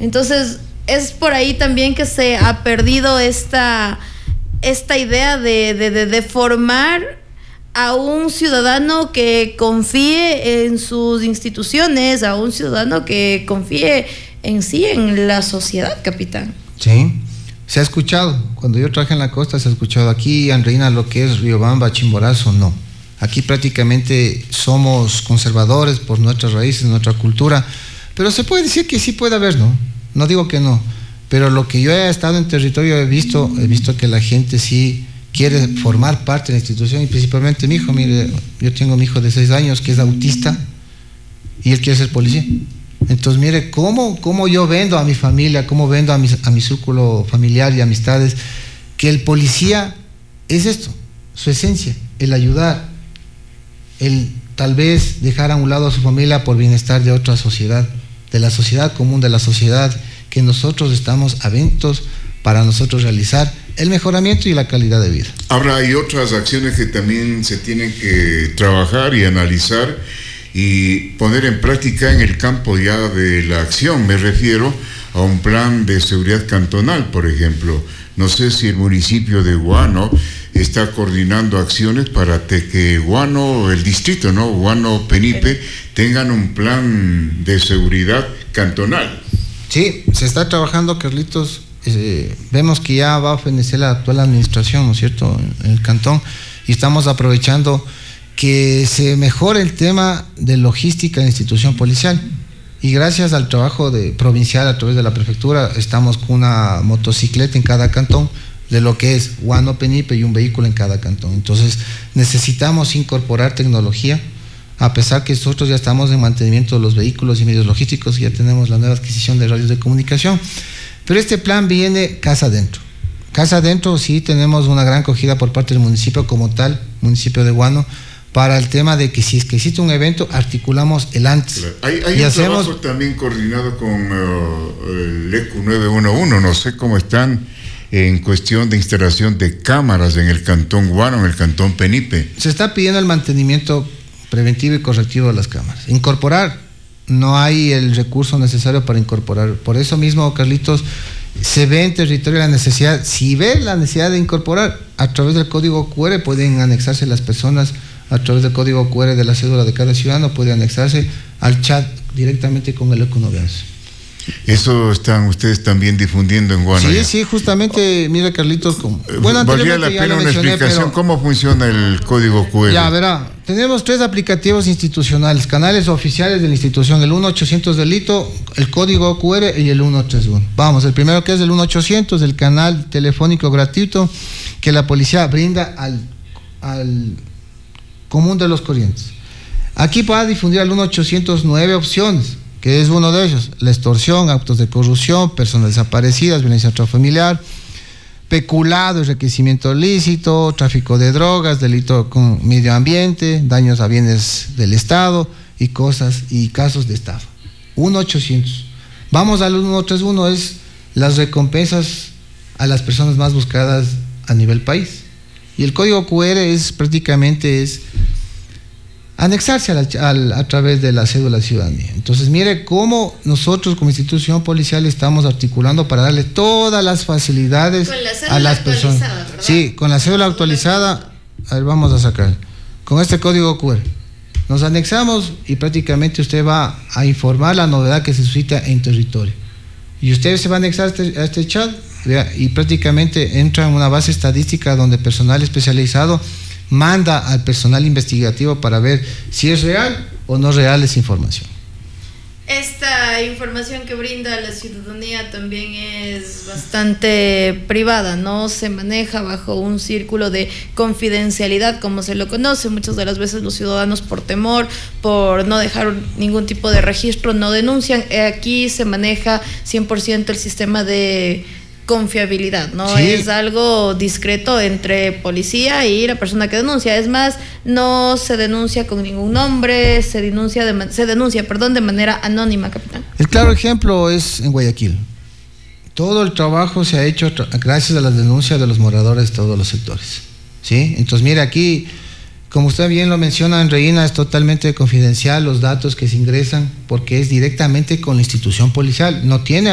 Entonces, es por ahí también que se ha perdido esta idea de formar a un ciudadano que confíe en sus instituciones, a un ciudadano que confíe en sí, en la sociedad, capitán. Sí, se ha escuchado, cuando yo trabajé en la costa se ha escuchado aquí, Andreina, lo que es Riobamba, Chimborazo, no. Aquí prácticamente somos conservadores por nuestras raíces, nuestra cultura, pero se puede decir que sí puede haber, ¿no? No digo que no, pero lo que yo he estado en territorio he visto que la gente sí quiere formar parte de la institución, y principalmente mi hijo. Mire, yo tengo mi hijo de 6 años que es autista y él quiere ser policía. Entonces mire cómo yo vendo a mi familia, cómo vendo a mi círculo familiar y amistades, que el policía es esto, su esencia, el ayudar, el tal vez dejar a un lado a su familia por bienestar de otra sociedad, de la sociedad común, de la sociedad que nosotros estamos atentos para nosotros realizar el mejoramiento y la calidad de vida. Ahora hay otras acciones que también se tienen que trabajar y analizar y poner en práctica en el campo ya de la acción. Me refiero a un plan de seguridad cantonal, por ejemplo. No sé si el municipio de Huánuco está coordinando acciones para que Huánuco, el distrito, ¿no? Huánuco, Penipe, tengan un plan de seguridad cantonal. Sí, se está trabajando, Carlitos. Vemos que ya va a fenecer la actual administración, ¿no es cierto?, en el cantón, y estamos aprovechando que se mejore el tema de logística de la institución policial, y gracias al trabajo provincial a través de la prefectura estamos con una motocicleta en cada cantón de lo que es Huánuco, Penipe, y un vehículo en cada cantón. Entonces necesitamos incorporar tecnología, a pesar que nosotros ya estamos en mantenimiento de los vehículos y medios logísticos, ya tenemos la nueva adquisición de radios de comunicación. Pero este plan viene casa adentro. Casa adentro sí tenemos una gran acogida por parte del municipio como tal, municipio de Huánuco, para el tema de que si es que existe un evento, articulamos el antes. Claro. Hay un trabajo también coordinado con el ECU 911, no sé cómo están en cuestión de instalación de cámaras en el cantón Huánuco, en el cantón Penipe. Se está pidiendo el mantenimiento preventivo y correctivo de las cámaras. Incorporar, no hay el recurso necesario para incorporar. Por eso mismo, Carlitos, se ve en territorio la necesidad, si ve la necesidad de incorporar, a través del código QR pueden anexarse las personas, a través del código QR de la cédula de cada ciudadano puede anexarse al chat directamente con el ECU 911. Eso están ustedes también difundiendo en Huánuco. Sí, sí, justamente, mira, Carlitos, valía la pena una explicación, ¿cómo funciona el código QR? Ya, verá, tenemos 3 aplicativos institucionales, canales oficiales de la institución, el 1-800 delito, el código QR y el 131. Vamos, el primero que es el 1-800, el canal telefónico gratuito que la policía brinda al común de los corrientes. Aquí para difundir al 1-800 9 opciones, que es uno de ellos: la extorsión, actos de corrupción, personas desaparecidas, violencia intrafamiliar, peculado, enriquecimiento ilícito, tráfico de drogas, delito con medio ambiente, daños a bienes del Estado y casos de estafa. 1-800. Vamos al 131, es las recompensas a las personas más buscadas a nivel país. Y el código QR prácticamente anexarse a través de la cédula de ciudadanía. Entonces mire cómo nosotros como institución policial estamos articulando para darle todas las facilidades a las personas. ¿Verdad? Sí, con la cédula actualizada, a ver, vamos a sacar, con este código QR, nos anexamos y prácticamente usted va a informar la novedad que se suscita en territorio. Y usted se va a anexar a este chat y prácticamente entra en una base estadística donde personal especializado manda al personal investigativo para ver si es real o no real esa información. Esta información que brinda la ciudadanía también es bastante privada, no se maneja bajo un círculo de confidencialidad como se lo conoce. Muchas de las veces los ciudadanos, por temor, por no dejar ningún tipo de registro, no denuncian. Aquí se maneja 100% el sistema de confiabilidad, ¿no? Sí. Es algo discreto entre policía y la persona que denuncia. Es más, no se denuncia con ningún nombre, se denuncia de manera anónima, capitán. El claro ejemplo es en Guayaquil. Todo el trabajo se ha hecho gracias a las denuncias de los moradores de todos los sectores, ¿sí? Entonces, mire, aquí, como usted bien lo menciona, Andreina, es totalmente confidencial los datos que se ingresan porque es directamente con la institución policial, no tiene